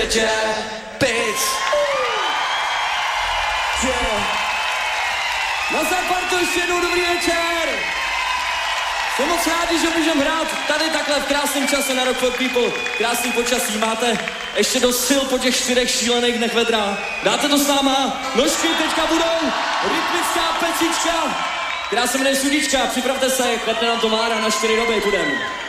světě. Pic. Na Zapartu ještě jednou dobrý večer. Jsem moc rád, že můžeme hrát tady takhle v krásném čase na Rock for People. Krásný počasí, máte ještě dost sil po těch 4 šílených dnech vedra. Dáte to s náma, nožky teďka budou, rytmická pecička, která se jmenuje Sudička, připravte se, klepne nám to Mára, na 4 doby půjdeme.